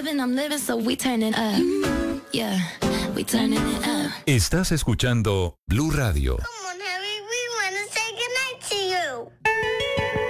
I'm living, so we turning up. Yeah, we turning it up. Estás escuchando Blue Radio.